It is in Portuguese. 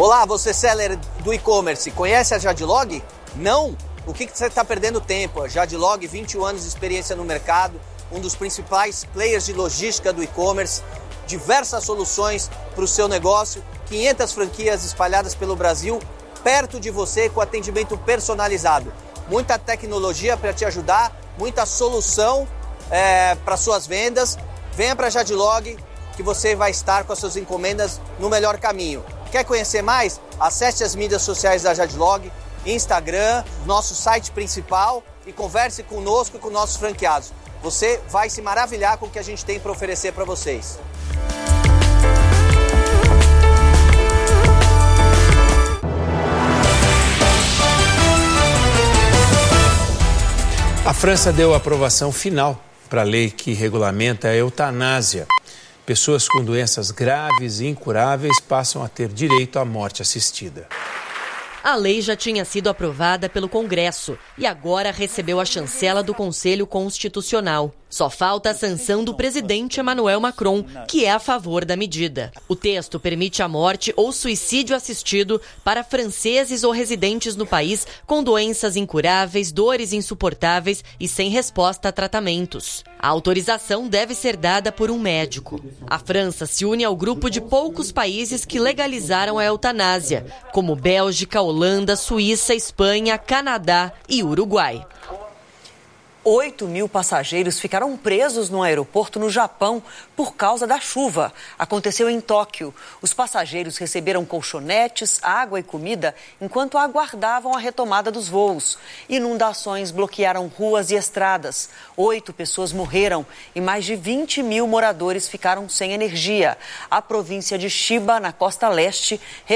Olá, você seller do e-commerce, conhece a Jadlog? Não? O que você está perdendo tempo? A Jadlog, 21 anos de experiência no mercado, um dos principais players de logística do e-commerce, diversas soluções para o seu negócio, 500 franquias espalhadas pelo Brasil, perto de você com atendimento personalizado. Muita tecnologia para te ajudar, muita solução para suas vendas. Venha para a Jadlog que você vai estar com as suas encomendas no melhor caminho. Quer conhecer mais? Acesse as mídias sociais da Jadlog, Instagram, nosso site principal e converse conosco e com nossos franqueados. Você vai se maravilhar com o que a gente tem para oferecer para vocês. A França deu a aprovação final para a lei que regulamenta a eutanásia. Pessoas com doenças graves e incuráveis passam a ter direito à morte assistida. A lei já tinha sido aprovada pelo Congresso e agora recebeu a chancela do Conselho Constitucional. Só falta a sanção do presidente Emmanuel Macron, que é a favor da medida. O texto permite a morte ou suicídio assistido para franceses ou residentes no país com doenças incuráveis, dores insuportáveis e sem resposta a tratamentos. A autorização deve ser dada por um médico. A França se une ao grupo de poucos países que legalizaram a eutanásia, como Bélgica, Holanda, Suíça, Espanha, Canadá e Uruguai. 8.000 passageiros ficaram presos no aeroporto no Japão por causa da chuva. Aconteceu em Tóquio. Os passageiros receberam colchonetes, água e comida enquanto aguardavam a retomada dos voos. Inundações bloquearam ruas e estradas. 8 pessoas morreram e mais de 20.000 moradores ficaram sem energia. A província de Chiba, na costa leste,